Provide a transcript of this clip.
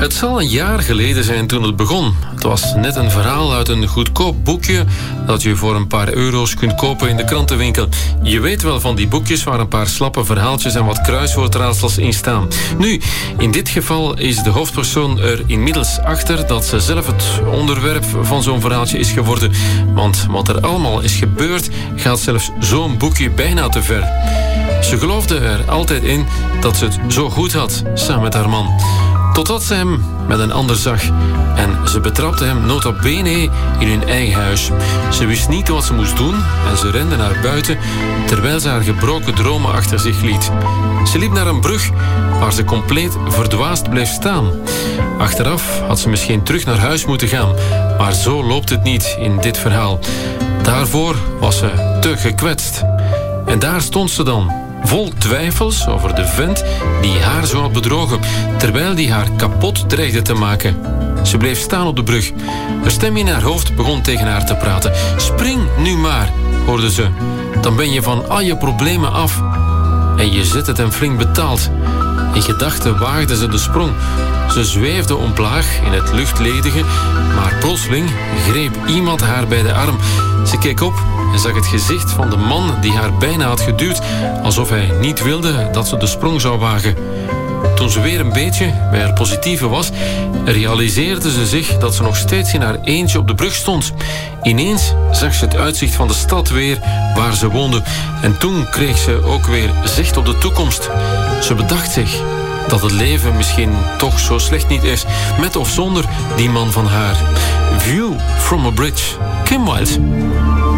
Het zal een jaar geleden zijn toen het begon. Het was net een verhaal uit een goedkoop boekje dat je voor een paar euro's kunt kopen in de krantenwinkel. Je weet wel van die boekjes waar een paar slappe verhaaltjes en wat kruiswoordraadsels in staan. Nu, in dit geval is de hoofdpersoon er inmiddels achter dat ze zelf het onderwerp van zo'n verhaaltje is geworden. Want wat er allemaal is gebeurd, gaat zelfs zo'n boekje bijna te ver. Ze geloofde er altijd in dat ze het zo goed had, samen met haar man. Totdat ze hem met een ander zag. En ze betrapte hem nota bene in hun eigen huis. Ze wist niet wat ze moest doen en ze rende naar buiten terwijl ze haar gebroken dromen achter zich liet. Ze liep naar een brug waar ze compleet verdwaasd bleef staan. Achteraf had ze misschien terug naar huis moeten gaan, maar zo loopt het niet in dit verhaal. Daarvoor was ze te gekwetst. En daar stond ze dan, vol twijfels over de vent die haar zo had bedrogen, terwijl die haar kapot dreigde te maken. Ze bleef staan op de brug. Een stem in haar hoofd begon tegen haar te praten. Spring nu maar, hoorde ze. Dan ben je van al je problemen af. En je zet het hem flink betaald. In gedachten waagde ze de sprong. Ze zweefde omlaag in het luchtledige, maar plotseling greep iemand haar bij de arm. Ze keek op en zag het gezicht van de man die haar bijna had geduwd, alsof hij niet wilde dat ze de sprong zou wagen. Toen ze weer een beetje bij haar positieve was, realiseerde ze zich dat ze nog steeds in haar eentje op de brug stond. Ineens zag ze het uitzicht van de stad weer waar ze woonde. En toen kreeg ze ook weer zicht op de toekomst. Ze bedacht zich dat het leven misschien toch zo slecht niet is, met of zonder die man van haar. View from a Bridge, Kim Wilde.